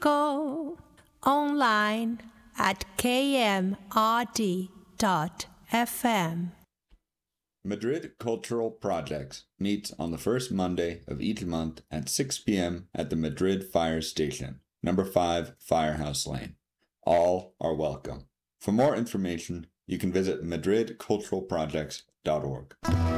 Go online at kmrd.fm. Madrid Cultural Projects meets on the first Monday of each month at 6 p.m. at the Madrid Fire Station, number 5 Firehouse Lane. All are welcome. For more information, you can visit madridculturalprojects.org.